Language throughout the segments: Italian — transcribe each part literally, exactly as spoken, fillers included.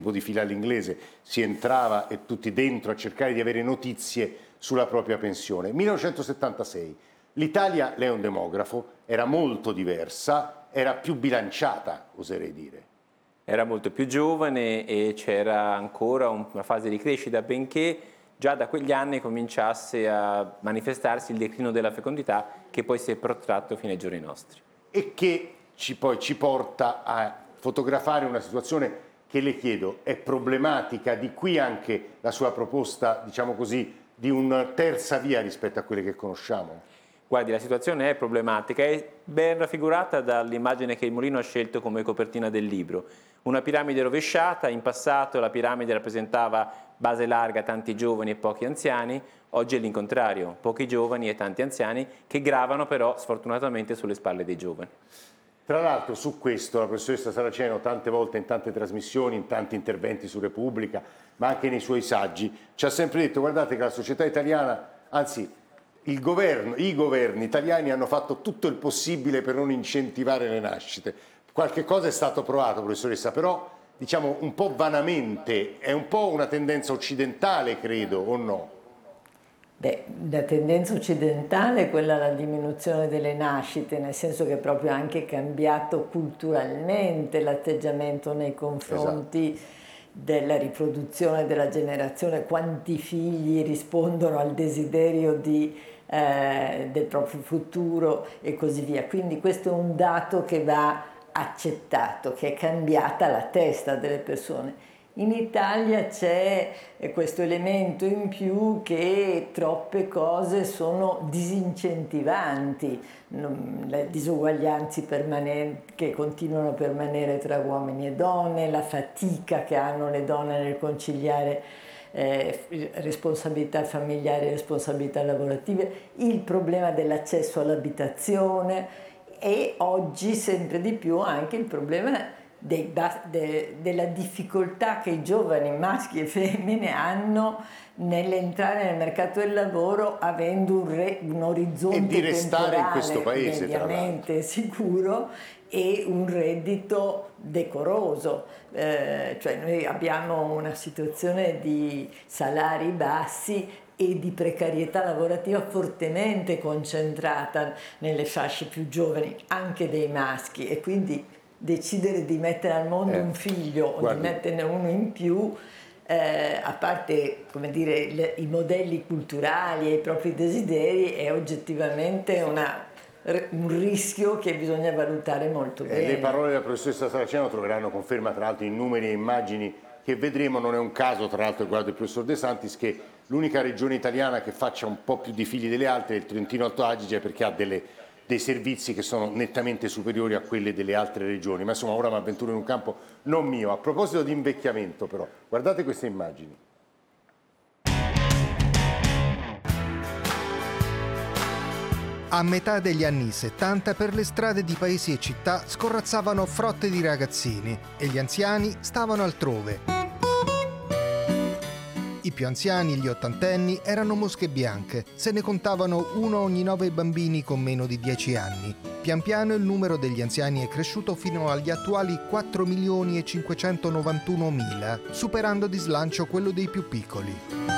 di fila all'inglese, si entrava e tutti dentro a cercare di avere notizie sulla propria pensione. millenovecentosettantasei, l'Italia, lei è un demografo, era molto diversa, era più bilanciata, oserei dire. Era molto più giovane e c'era ancora una fase di crescita, benché già da quegli anni cominciasse a manifestarsi il declino della fecondità che poi si è protratto fino ai giorni nostri. E che ci, poi ci porta a fotografare una situazione che le chiedo è problematica, di qui anche la sua proposta, diciamo così, di una terza via rispetto a quelle che conosciamo? Guardi, la situazione è problematica, è ben raffigurata dall'immagine che il Mulino ha scelto come copertina del libro. Una piramide rovesciata, in passato la piramide rappresentava base larga, tanti giovani e pochi anziani, oggi è l'incontrario, pochi giovani e tanti anziani che gravano però sfortunatamente sulle spalle dei giovani. Tra l'altro su questo la professoressa Saraceno tante volte in tante trasmissioni, in tanti interventi su Repubblica, ma anche nei suoi saggi, ci ha sempre detto guardate che la società italiana, anzi il governo, i governi italiani hanno fatto tutto il possibile per non incentivare le nascite. Qualche cosa è stato provato, professoressa, però diciamo un po' vanamente, è un po' una tendenza occidentale, credo, o no? Beh, la tendenza occidentale è quella alla diminuzione delle nascite, nel senso che è proprio anche cambiato culturalmente l'atteggiamento nei confronti esatto. della riproduzione della generazione, quanti figli rispondono al desiderio di, eh, del proprio futuro e così via. Quindi questo è un dato che va accettato, che è cambiata la testa delle persone. In Italia c'è questo elemento in più che troppe cose sono disincentivanti, le disuguaglianze permanenti che continuano a permanere tra uomini e donne, la fatica che hanno le donne nel conciliare eh, responsabilità familiari e responsabilità lavorative, il problema dell'accesso all'abitazione e oggi sempre di più anche il problema Dei, de, della difficoltà che i giovani maschi e femmine hanno nell'entrare nel mercato del lavoro avendo un, re, un orizzonte e di restare in questo paese mediamente sicuro e un reddito decoroso, eh, cioè noi abbiamo una situazione di salari bassi e di precarietà lavorativa fortemente concentrata nelle fasce più giovani anche dei maschi e quindi decidere di mettere al mondo eh, un figlio o di metterne uno in più, eh, a parte come dire, le, i modelli culturali e i propri desideri, è oggettivamente una, un rischio che bisogna valutare molto bene. Eh, le parole della professoressa Saraceno troveranno conferma tra l'altro in numeri e immagini che vedremo. Non è un caso, tra l'altro, guardo il professor De Santis, che l'unica regione italiana che faccia un po' più di figli delle altre è il Trentino Alto Adige, perché ha delle dei servizi che sono nettamente superiori a quelli delle altre regioni, ma insomma ora mi avventuro in un campo non mio. A proposito di invecchiamento però, guardate queste immagini. A metà degli anni settanta per le strade di paesi e città scorrazzavano frotte di ragazzini e gli anziani stavano altrove. I più anziani, gli ottantenni, erano mosche bianche. Se ne contavano uno ogni nove bambini con meno di dieci anni. Pian piano il numero degli anziani è cresciuto fino agli attuali quattro milioni e cinquecentonovantunomila, superando di slancio quello dei più piccoli.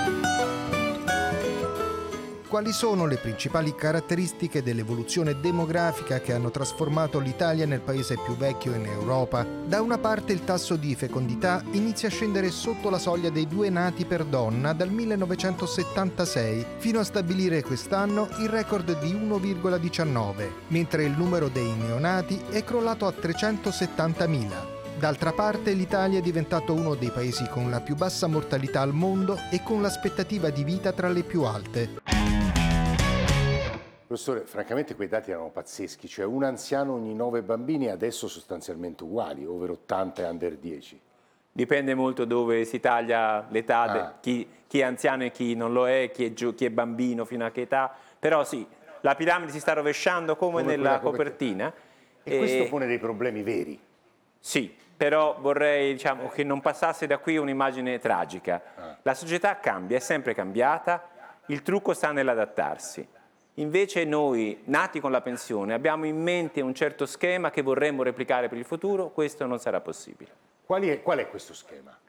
Quali sono le principali caratteristiche dell'evoluzione demografica che hanno trasformato l'Italia nel paese più vecchio in Europa? Da una parte il tasso di fecondità inizia a scendere sotto la soglia dei due nati per donna dal millenovecentosettantasei, fino a stabilire quest'anno il record di uno virgola diciannove, mentre il numero dei neonati è crollato a trecentosettantamila. D'altra parte l'Italia è diventato uno dei paesi con la più bassa mortalità al mondo e con l'aspettativa di vita tra le più alte. Professore, francamente quei dati erano pazzeschi, cioè un anziano ogni nove bambini adesso sostanzialmente uguali, over ottanta e under dieci. Dipende molto dove si taglia l'età, ah. chi, chi è anziano e chi non lo è, chi è, giù, chi è bambino fino a che età, però sì, la piramide si sta rovesciando come, come nella copertina. E, e questo pone dei problemi veri. Sì, però vorrei diciamo, che non passasse da qui un'immagine tragica. Ah. La società cambia, è sempre cambiata, il trucco sta nell'adattarsi. Invece noi, nati con la pensione, abbiamo in mente un certo schema che vorremmo replicare per il futuro, questo non sarà possibile. Qual è, qual è questo schema?